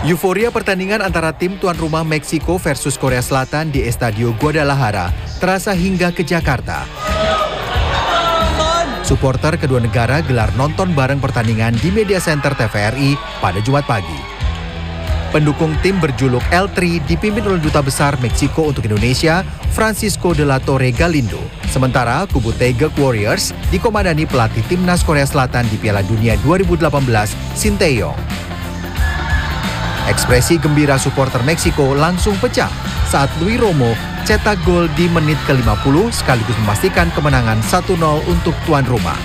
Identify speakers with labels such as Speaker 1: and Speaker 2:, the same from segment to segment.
Speaker 1: Euforia pertandingan antara tim tuan rumah Meksiko versus Korea Selatan di Estadio Guadalajara terasa hingga ke Jakarta. Supporter kedua negara gelar nonton bareng pertandingan di Media Center TVRI pada Jumat pagi. Pendukung tim berjuluk L3 dipimpin oleh Duta Besar Meksiko untuk Indonesia, Francisco de la Torre Galindo. Sementara kubu Taeguk Warriors dikomandani pelatih timnas Korea Selatan di Piala Dunia 2018, Shin Tae-yong. Ekspresi gembira supporter Meksiko langsung pecah saat Luis Romo cetak gol di menit ke-50 sekaligus memastikan kemenangan 1-0 untuk tuan rumah.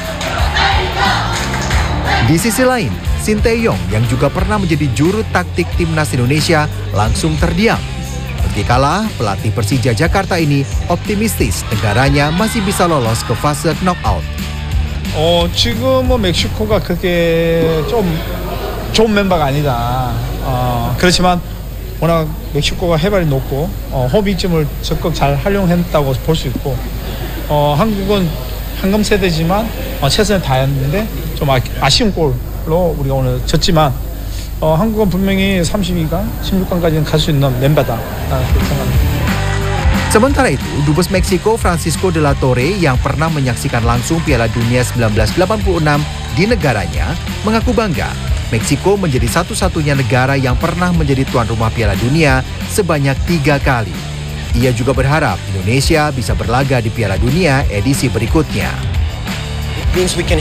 Speaker 1: Di sisi lain, Shin Tae-yong yang juga pernah menjadi juru taktik timnas Indonesia langsung terdiam. Meski kalah, pelatih Persija Jakarta ini optimistis negaranya masih bisa lolos ke fase knockout.
Speaker 2: 지금은 멕시코가 그렇게 좀 좋은 멤버가 아니다. 그렇지만 워낙 멕시코가 해발이 높고 호비즘을 적극 잘 활용했다고 볼 수 있고 한국은 황금 세대지만 최선을 다했는데 좀 아쉬운 골로 우리가 오늘 졌지만 한국은 분명히 32강, 16강까지는 갈 수 있는 멤버다. 그렇게 생각합니다.
Speaker 1: Sementara itu, Dubes Meksiko Francisco de la Torre yang pernah menyaksikan langsung Piala Dunia 1986 di negaranya mengaku bangga Meksiko menjadi satu-satunya negara yang pernah menjadi tuan rumah Piala Dunia sebanyak 3 kali. Ia juga berharap Indonesia bisa berlaga di Piala Dunia edisi berikutnya.